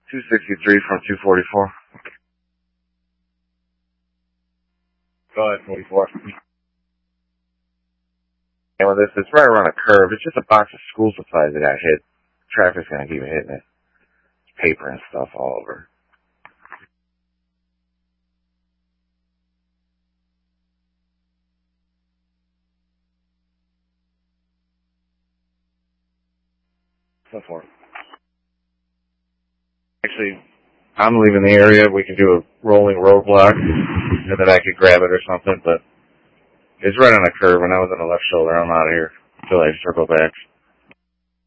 263 from 244. Go ahead, 44. And with this, it's right around a curve. It's just a box of school supplies that got hit. Traffic's gonna keep hitting it. Paper and stuff all over. So forth. Actually, I'm leaving the area. We can do a rolling roadblock, and then I could grab it or something, but it's right on a curve, and I was on the left shoulder. I'm out of here until I circle back.